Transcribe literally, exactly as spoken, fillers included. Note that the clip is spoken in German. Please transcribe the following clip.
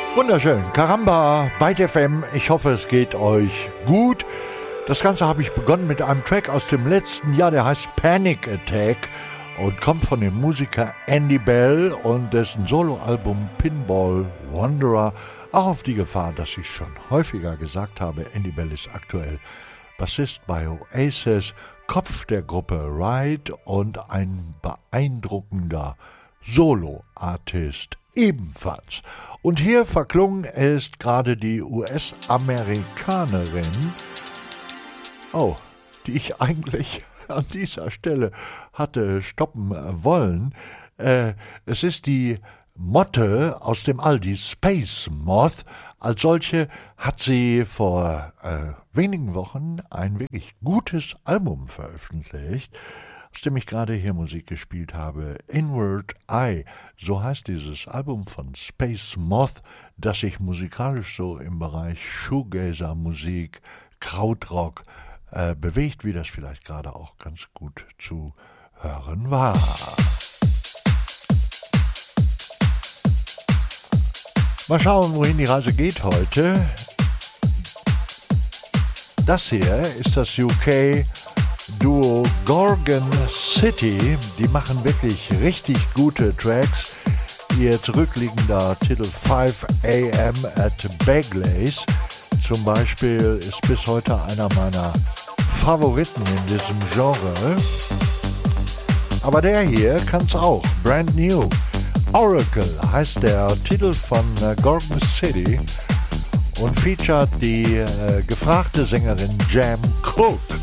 Wunderschön. Caramba, Byte F M. Ich hoffe, es geht euch gut. Das Ganze habe ich begonnen mit einem Track aus dem letzten Jahr, der heißt Panic Attack und kommt von dem Musiker Andy Bell und dessen Soloalbum Pinball Wanderer. Auch auf die Gefahr, dass ich schon häufiger gesagt habe, Andy Bell ist aktuell Bassist bei Oasis, Kopf der Gruppe Ride und ein beeindruckender Solo-Artist ebenfalls. Und hier verklungen ist gerade die U S-Amerikanerin, oh, die ich eigentlich an dieser Stelle hatte stoppen wollen. Äh, es ist die Motte aus dem Aldi, Space Moth. Als solche hat sie vor äh, wenigen Wochen ein wirklich gutes Album veröffentlicht, aus dem ich gerade hier Musik gespielt habe. Inward Eye, so heißt dieses Album von Space Moth, das sich musikalisch so im Bereich Shoegazer-Musik, Krautrock äh, bewegt, wie das vielleicht gerade auch ganz gut zu hören war. Mal schauen, wohin die Reise geht heute. Das hier ist das U K-Duo Gorgon City. Die machen wirklich richtig gute Tracks. Ihr zurückliegender Titel five a m at Beglaze zum Beispiel ist bis heute einer meiner Favoriten in diesem Genre. Aber der hier kann's auch. Brand new. Oracle heißt der Titel von äh, Gorgon City und featuret die äh, gefragte Sängerin Jam Cook.